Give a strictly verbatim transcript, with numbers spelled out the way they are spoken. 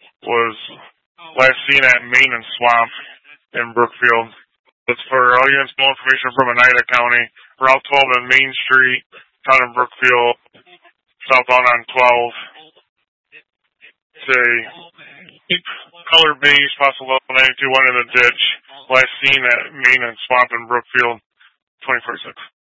was last seen at Main and Swamp in Brookfield. That's for all units, more information from Oneida County. Route twelve on Main Street, town of Brookfield, southbound on twelve. Say, color beige, possible ninety-two, one in the ditch. Last seen at Main and Swamp in Brookfield, twenty-four six.